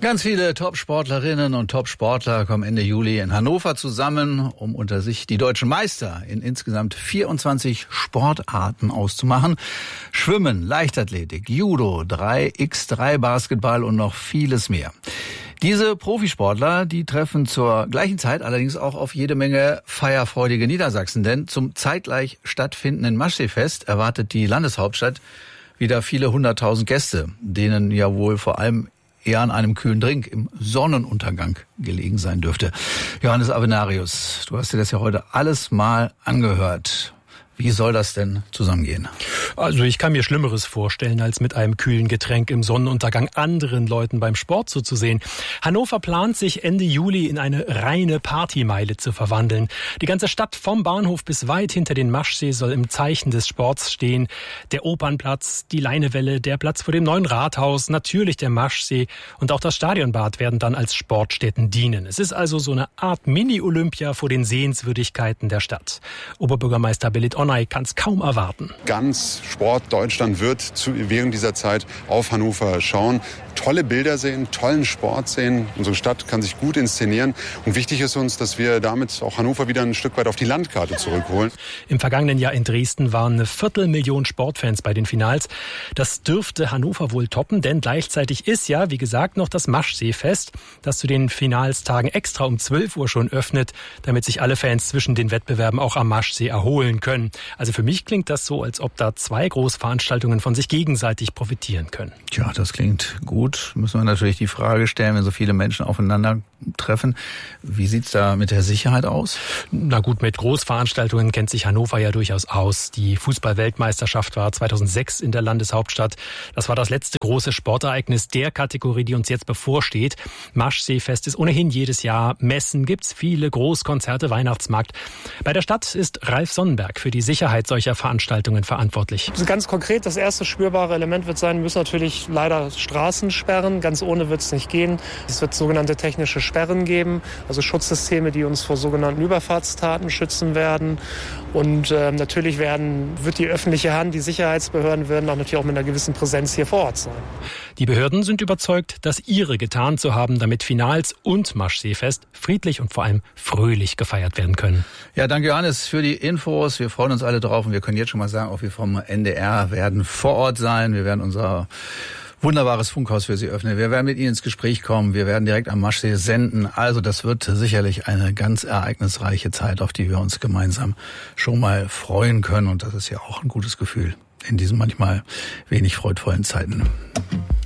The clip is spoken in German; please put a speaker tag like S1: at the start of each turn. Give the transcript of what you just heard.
S1: Ganz viele Top-Sportlerinnen und Top-Sportler kommen Ende Juli in Hannover zusammen, um unter sich die deutschen Meister in insgesamt 24 Sportarten auszumachen. Schwimmen, Leichtathletik, Judo, 3x3 Basketball und noch vieles mehr. Diese Profisportler, die treffen zur gleichen Zeit allerdings auch auf jede Menge feierfreudige Niedersachsen, denn zum zeitgleich stattfindenden Maschseefest erwartet die Landeshauptstadt wieder viele 100.000 Gäste, denen ja wohl vor allem eher an einem kühlen Drink im Sonnenuntergang gelegen sein dürfte. Johannes Avenarius, du hast dir das ja heute alles mal angehört. Wie soll das denn zusammengehen?
S2: Also ich kann mir Schlimmeres vorstellen, als mit einem kühlen Getränk im Sonnenuntergang anderen Leuten beim Sport zuzusehen. Hannover plant, sich Ende Juli in eine reine Partymeile zu verwandeln. Die ganze Stadt vom Bahnhof bis weit hinter den Maschsee soll im Zeichen des Sports stehen. Der Opernplatz, die Leinewelle, der Platz vor dem neuen Rathaus, natürlich der Maschsee und auch das Stadionbad werden dann als Sportstätten dienen. Es ist also so eine Art Mini-Olympia vor den Sehenswürdigkeiten der Stadt. Oberbürgermeister Belit Onay kann es kaum erwarten.
S3: Ganz Sport Deutschland wird während dieser Zeit auf Hannover schauen, tolle Bilder sehen, tollen Sport sehen. Unsere Stadt kann sich gut inszenieren. Und wichtig ist uns, dass wir damit auch Hannover wieder ein Stück weit auf die Landkarte zurückholen.
S2: Im vergangenen Jahr in Dresden waren 250.000 Sportfans bei den Finals. Das dürfte Hannover wohl toppen, denn gleichzeitig ist ja, wie gesagt, noch das Maschseefest, das zu den Finalstagen extra um 12 Uhr schon öffnet, damit sich alle Fans zwischen den Wettbewerben auch am Maschsee erholen können. Also für mich klingt das so, als ob da zwei Großveranstaltungen von sich gegenseitig profitieren können.
S1: Tja, das klingt gut. Müssen wir natürlich die Frage stellen, wenn so viele Menschen aufeinandertreffen. Wie sieht's da mit der Sicherheit aus?
S2: Na gut, mit Großveranstaltungen kennt sich Hannover ja durchaus aus. Die Fußball-Weltmeisterschaft war 2006 in der Landeshauptstadt. Das war das letzte große Sportereignis der Kategorie, die uns jetzt bevorsteht. Maschseefest ist ohnehin jedes Jahr. Messen gibt's viele, Großkonzerte, Weihnachtsmarkt. Bei der Stadt ist Ralf Sonnenberg für die Sicherheit solcher Veranstaltungen verantwortlich.
S4: Ganz konkret, das erste spürbare Element wird sein, müssen natürlich leider Straßen sperren. Ganz ohne wird es nicht gehen. Es wird sogenannte technische Sperren geben, also Schutzsysteme, die uns vor sogenannten Überfahrtstaten schützen werden. Und natürlich wird die öffentliche Hand, die Sicherheitsbehörden werden natürlich auch mit einer gewissen Präsenz hier vor Ort sein.
S2: Die Behörden sind überzeugt, das ihre getan zu haben, damit Finals und Maschseefest friedlich und vor allem fröhlich gefeiert werden können.
S1: Ja, danke Johannes für die Infos. Wir freuen uns alle drauf und wir können jetzt schon mal sagen, auch wir vom NDR werden vor Ort sein. Wir werden unser wunderbares Funkhaus für Sie öffnen. Wir werden mit Ihnen ins Gespräch kommen. Wir werden direkt am Maschsee senden. Also das wird sicherlich eine ganz ereignisreiche Zeit, auf die wir uns gemeinsam schon mal freuen können. Und das ist ja auch ein gutes Gefühl in diesen manchmal wenig freudvollen Zeiten.